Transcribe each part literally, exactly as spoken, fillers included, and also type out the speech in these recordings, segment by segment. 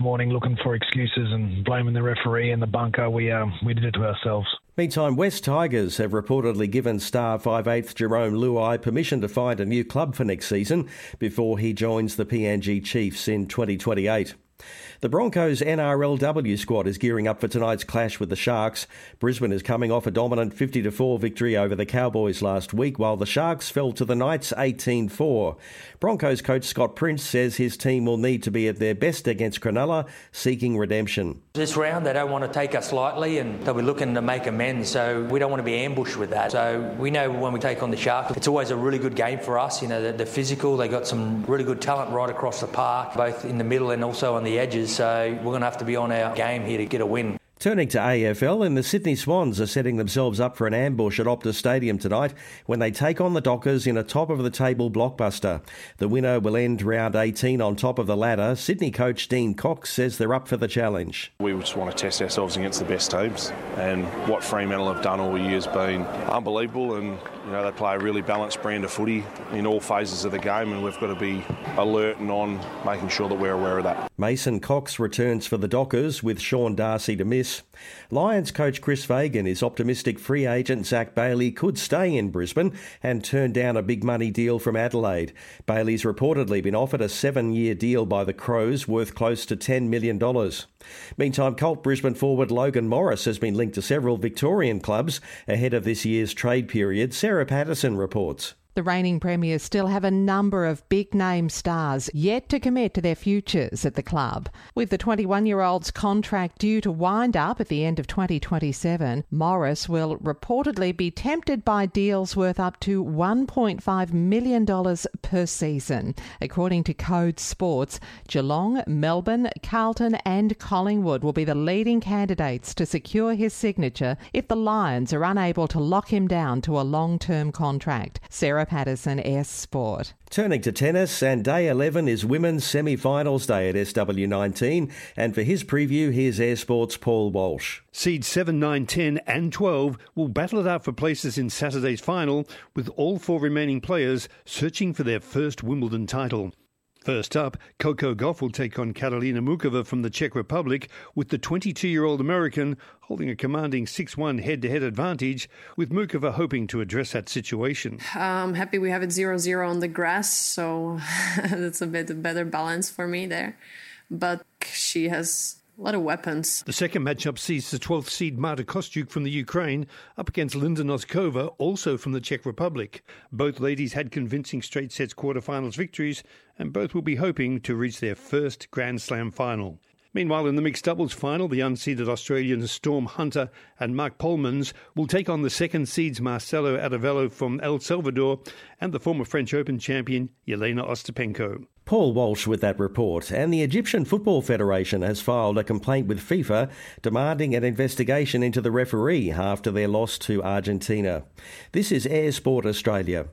morning looking for excuses and blaming the referee and the bunker. We um, we did it to ourselves. Meantime, West Tigers have reportedly given star five eighth Jerome Luai permission to find a new club for next season before he joins the P N G Chiefs in twenty twenty-eight. The Broncos N R L W squad is gearing up for tonight's clash with the Sharks. Brisbane is coming off a dominant fifty to four victory over the Cowboys last week, while the Sharks fell to the Knights eighteen four. Broncos coach Scott Prince says his team will need to be at their best against Cronulla, seeking redemption. This round, they don't want to take us lightly and they'll be looking to make amends, so we don't want to be ambushed with that. So we know when we take on the Sharks, it's always a really good game for us. You know, they're, they're physical, they got some really good talent right across the park, both in the middle and also on the edges. So we're going to have to be on our game here to get a win. Turning to A F L, and the Sydney Swans are setting themselves up for an ambush at Optus Stadium tonight when they take on the Dockers in a top-of-the-table blockbuster. The winner will end round eighteen on top of the ladder. Sydney coach Dean Cox says they're up for the challenge. We just want to test ourselves against the best teams, and what Fremantle have done all year has been unbelievable, and you know they play a really balanced brand of footy in all phases of the game, and we've got to be alert and on making sure that we're aware of that. Mason Cox returns for the Dockers with Sean Darcy to miss. Lions coach Chris Fagan is optimistic free agent Zach Bailey could stay in Brisbane and turn down a big money deal from Adelaide. Bailey's reportedly been offered a seven-year deal by the Crows worth close to ten million dollars. Meantime, Colt Brisbane forward Logan Morris has been linked to several Victorian clubs ahead of this year's trade period. Sarah Patterson reports. The reigning premiers still have a number of big-name stars yet to commit to their futures at the club. With the twenty-one-year-old's contract due to wind up at the end of twenty twenty-seven, Morris will reportedly be tempted by deals worth up to one point five million dollars per season. According to Code Sports, Geelong, Melbourne, Carlton and Collingwood will be the leading candidates to secure his signature if the Lions are unable to lock him down to a long-term contract. Sarah Patterson, S Sport. Turning to tennis, and day eleven is women's semi-finals day at S W nineteen, and for his preview, here's Air Sports' Paul Walsh. Seeds seven, nine, ten and twelve will battle it out for places in Saturday's final, with all four remaining players searching for their first Wimbledon title. First up, Coco Gauff will take on Karolina Muchova from the Czech Republic, with the twenty-two-year-old American holding a commanding six one head-to-head advantage, with Muchova hoping to address that situation. I'm happy we have it zero zero on the grass, so that's a bit better balance for me there. But she has a lot of weapons. The second matchup sees the twelfth seed Marta Kostyuk from the Ukraine up against Linda Noskova, also from the Czech Republic. Both ladies had convincing straight sets quarterfinals victories, and both will be hoping to reach their first Grand Slam final. Meanwhile, in the mixed doubles final, the unseeded Australians Storm Hunter and Mark Polmans will take on the second seeds Marcelo Adevello from El Salvador and the former French Open champion Yelena Ostapenko. Paul Walsh with that report. And the Egyptian Football Federation has filed a complaint with FIFA demanding an investigation into the referee after their loss to Argentina. This is Air Sport Australia.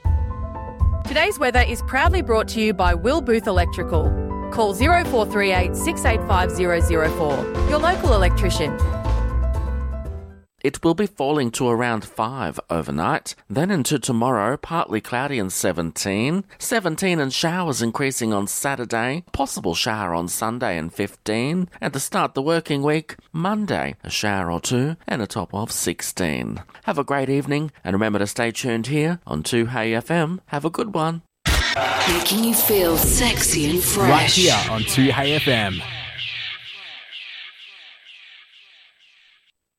Today's weather is proudly brought to you by Will Booth Electrical. Call zero four three eight, six eight five zero zero four. Your local electrician. It will be falling to around five overnight. Then into tomorrow, partly cloudy and seventeen. seventeen and showers increasing on Saturday. Possible shower on Sunday and fifteen. And to start the working week, Monday, a shower or two and a top of sixteen. Have a great evening and remember to stay tuned here on two Hey F M. Have a good one. Making you feel sexy and fresh. Right here on two Hey F M.